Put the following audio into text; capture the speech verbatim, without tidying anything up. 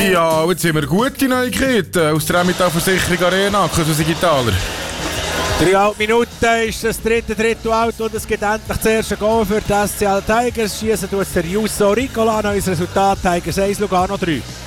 Ja, jetzt haben wir gute Neuigkeiten aus der Emmental-Versicherung Arena, Cousin Digitaler. Dreieinhalb Minuten ist das dritte Drittel alt und es gibt endlich das erste Goal für die S C L Tigers. Schießen tut der Jusso Ricola, neues Resultat Tigers eins, Lugano drei.